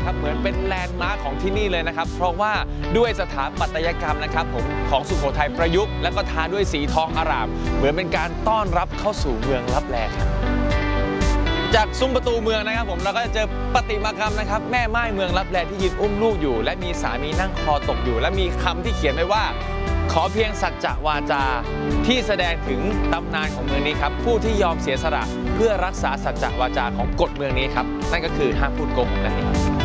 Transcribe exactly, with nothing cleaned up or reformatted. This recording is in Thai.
ครับเหมือนเป็นแลนด์มาร์คของที่นี่เลยนะครับเพราะว่าด้วยสถาปัตยกรรมนะครับผมของสุโขทัยประยุกต์และก็ทาด้วยสีทองอร่ามเหมือนเป็นการต้อนรับเข้าสู่เมืองลับแลครับจากซุ้มประตูเมืองนะครับผมเราก็จะเจอประติมากรรมนะครับแม่ไม้เมืองลับแลที่ยืนอุ้มลูกอยู่และมีสามีนั่งคอตกอยู่และมีคำที่เขียนไว้ว่าขอเพียงสัจจะวาจาที่แสดงถึงตำนานของเมืองนี้ครับผู้ที่ยอมเสียสละเพื่อรักษาสัจจะวาจาของกฎเมืองนี้ครับนั่นก็คือห้ามพูดโกหกนั่นเอง